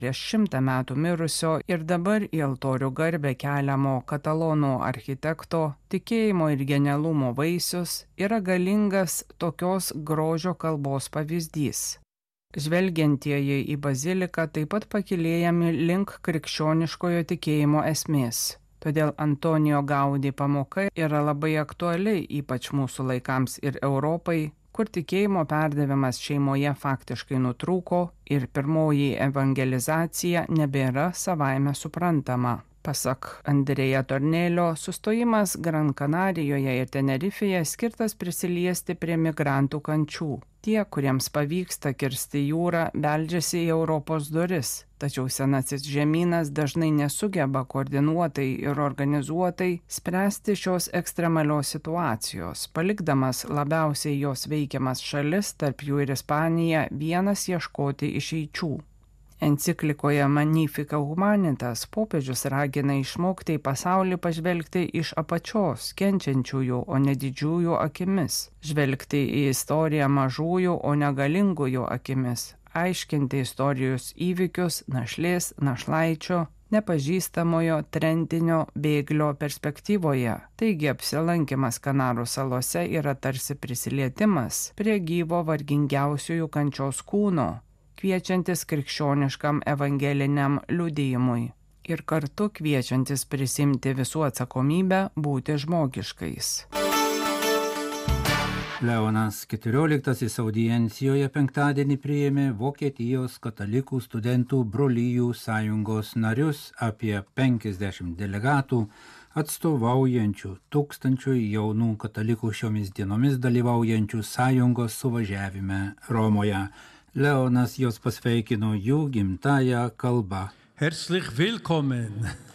prieš 100 metų mirusio ir dabar į altorių garbę keliamo katalonų architekto tikėjimo ir genialumo vaisius yra galingas tokios grožio kalbos pavyzdys. Žvelgiantieji į baziliką taip pat pakylėjami link krikščioniškojo tikėjimo esmės. Todėl Antonijo Gaudi pamoka yra labai aktuali ypač mūsų laikams ir Europai, kur tikėjimo perdavimas šeimoje faktiškai nutrūko ir pirmoji evangelizacija nebėra savaime suprantama. Pasak Andrėja Tornelio, sustojimas Gran Kanarijoje ir Tenerifėje skirtas prisiliesti prie migrantų kančių. Tie, kuriems pavyksta kirsti jūrą, beldžiasi į Europos duris, tačiau senasis žemynas dažnai nesugeba koordinuotai ir organizuotai spręsti šios ekstremalios situacijos, palikdamas labiausiai jos veikiamas šalis, tarp jų ir Ispanija, vienas ieškoti išeičių. Enciklikoje Magnificat Humanitas popiežius ragina išmokti į pasaulį pažvelgti iš apačios, kenčiančiųjų, o ne didžiųjų akimis, žvelgti į istoriją mažųjų, o ne galingųjų akimis, aiškinti istorijos įvykius našlės, našlaičio, nepažįstamojo trendinio bėglio perspektyvoje. Taigi apsilankimas Kanarų salose yra tarsi prisilietimas prie gyvo vargingiausiųjų kančios kūno, kviečiantis krikščioniškam evangeliniam liudijimui ir kartu kviečiantis prisimti visų atsakomybę būti žmogiškais. Leonas XIV audiencijoje penktadienį priėmė Vokietijos katalikų studentų brolijų sąjungos narius, apie 50 delegatų atstovaujančių tūkstančių jaunų katalikų šiomis dienomis dalyvaujančių sąjungos suvažiavime Romoje. Leonas jos pasveikino jų gimtąją kalbą. Herzlich willkommen.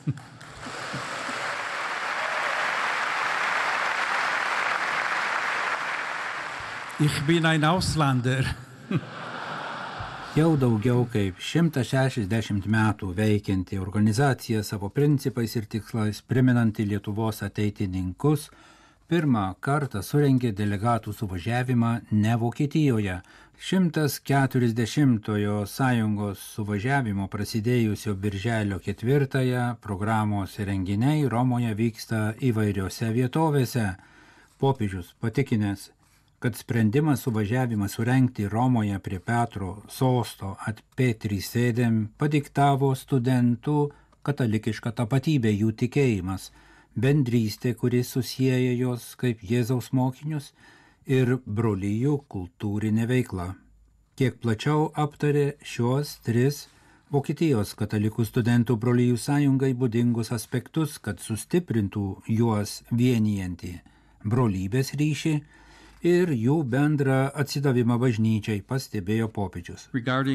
Ich bin ein Ausländer. Jau daugiau kaip 160 metų veikianti organizacija savo principais ir tikslais priminanti Lietuvos ateitininkus pirmą kartą surengė delegatų suvažiavimą ne Vokietijoje. 140-ojo sąjungos suvažiavimo prasidėjusio birželio 4-ąją programos renginiai Romoje vyksta įvairiose vietovėse. Popiežius patikinęs, kad sprendimas suvažiavimą surengti Romoje prie Petro sosto at Petri sėdėm padiktavo studentų katalikišką tapatybę, jų tikėjimas, bendrystė, kuris susieja jos kaip Jėzaus mokinius, ir brolijų kultūrinė veikla. Kiek plačiau aptarė šios 3 Vokietijos katalikų studentų brolijų sąjungai būdingus aspektus, kad sustiprintų juos vienijantį brolybės ryšį ir jų bendrą atsidavimą bažnyčiai, pastebėjo popiežius.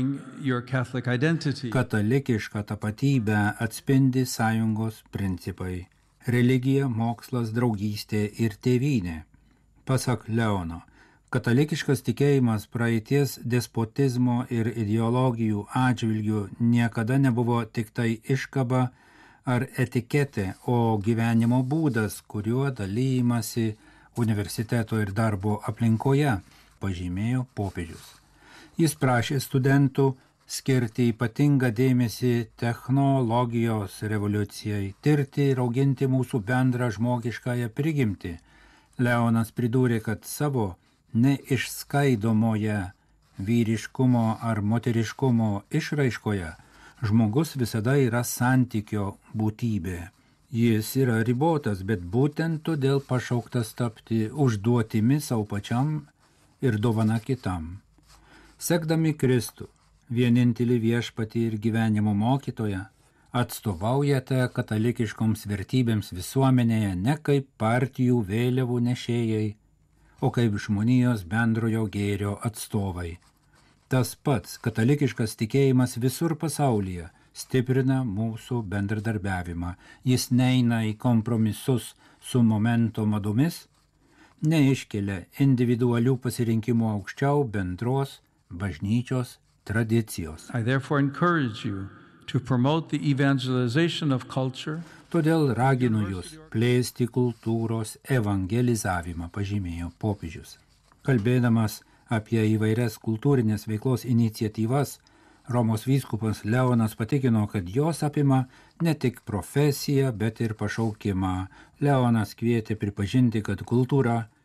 Katalikišką tapatybę atspindi sąjungos principai – religija, mokslas, draugystė ir tėvynė. Pasak Leono, katalikiškas tikėjimas praeities despotizmo ir ideologijų atžvilgių niekada nebuvo tik tai iškaba ar etiketė, o gyvenimo būdas, kuriuo dalyjimasi universiteto ir darbo aplinkoje, pažymėjo popiežius. Jis prašė studentų skirti ypatingą dėmesį technologijos revoliucijai, tirti ir auginti mūsų bendrą žmogiškąją prigimtį. Leonas pridūrė, kad savo neišskaidomoje vyriškumo ar moteriškumo išraiškoje žmogus visada yra santykio būtybė. Jis yra ribotas, bet būtent todėl pašauktas tapti užduotimi savo pačiam ir dovana kitam. Sekdami Kristų, vienintelį viešpatį ir gyvenimo mokytoją, atstovaujate katalikiškoms vertybėms visuomenėje ne kaip partijų vėliavų nešėjai, o kaip žmonijos bendrojo gėrio atstovai. Tas pats katalikiškas tikėjimas visur pasaulyje stiprina mūsų bendradarbiavimą. Jis neina į kompromisus su momento madomis, neiškelia individualių pasirinkimų aukščiau bendros bažnyčios tradicijos. I therefore encourage you to promote the evangelization of culture. Todėl raginu jūs plėsti kultūros evangelizavimą, pažymėjo popiežius. Kalbėdamas apie įvairias kultūrinės veiklos iniciatyvas, Romos vyskupas Leonas patikino, kad jos apima ne tik profesiją, bet ir pašaukimą. Leonas kvietė pripažinti, kad kultūra